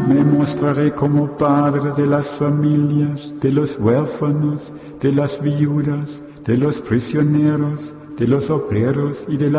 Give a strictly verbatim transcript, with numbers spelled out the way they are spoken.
Me mostraré como padre de las familias, de los huérfanos, de las viudas, de los prisioneros, de los obreros y de